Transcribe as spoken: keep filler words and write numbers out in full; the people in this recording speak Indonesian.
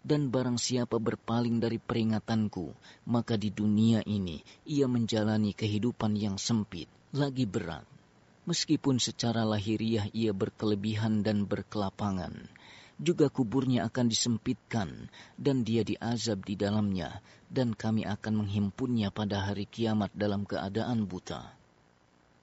Dan barang siapa berpaling dari peringatanku, maka di dunia ini ia menjalani kehidupan yang sempit, lagi berat. Meskipun secara lahiriah ia berkelebihan dan berkelapangan, juga kuburnya akan disempitkan dan dia diazab di dalamnya, dan kami akan menghimpunnya pada hari kiamat dalam keadaan buta.